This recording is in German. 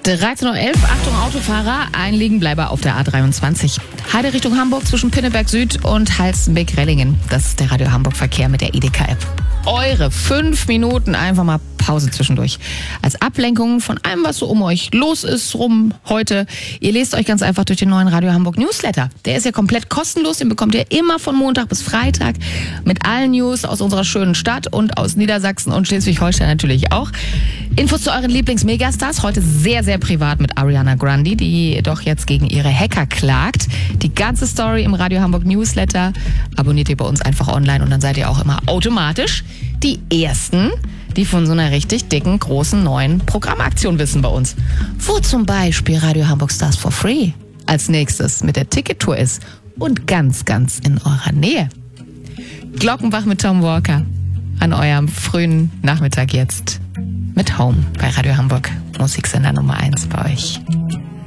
13:11 Uhr, Achtung Autofahrer, ein Liegenbleiber auf der A23. Heide Richtung Hamburg zwischen Pinneberg Süd und Halstenbek-Rellingen. Das ist der Radio Hamburg Verkehr mit der Edeka-App. Eure 5 Minuten einfach mal Pause zwischendurch. Als Ablenkung von allem, was so um euch los ist, rum heute. Ihr lest euch ganz einfach durch den neuen Radio Hamburg Newsletter. Der ist ja komplett kostenlos, den bekommt ihr immer von Montag bis Freitag mit allen News aus unserer schönen Stadt und aus Niedersachsen und Schleswig-Holstein natürlich auch. Infos zu euren Lieblings-Megastars, heute sehr, sehr privat mit Ariana Grande, die doch jetzt gegen ihre Hacker klagt. Die ganze Story im Radio Hamburg Newsletter. Abonniert ihr bei uns einfach online und dann seid ihr auch immer automatisch die Ersten, die von so einer richtig dicken, großen, neuen Programmaktion wissen bei uns. Wo zum Beispiel Radio Hamburg Stars for Free als nächstes mit der Tickettour ist und ganz, ganz in eurer Nähe. Glockenbach mit Tom Walker an eurem frühen Nachmittag jetzt mit Home bei Radio Hamburg, Musiksender Nummer 1 bei euch.